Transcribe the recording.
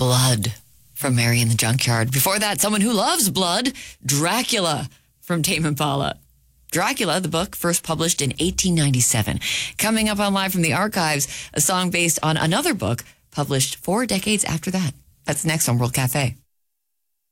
Blood from Mary in the Junkyard. Before that, someone who loves blood, Dracula from Tame Impala. Dracula, the book, first published in 1897. Coming up on Live from the Archives, a song based on another book published 4 decades after that. That's next on World Cafe.